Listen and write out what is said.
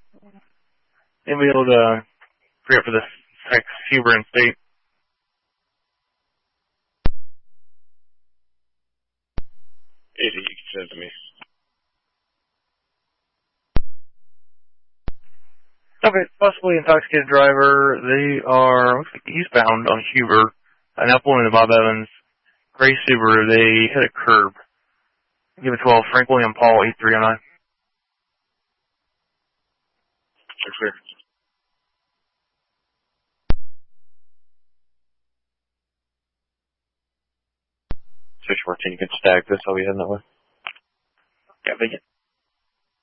Anybody able to free up for this Tex Huber and State? Easy, you can send it to me. Okay, possibly intoxicated driver. They are looks like eastbound on Huber. An Apple and Bob Evans. Gray Subaru. They hit a curb. Give it 12. Frank William Paul, 8309. Check clear. 614, you can stack this. I'll be heading that way. Yeah, they get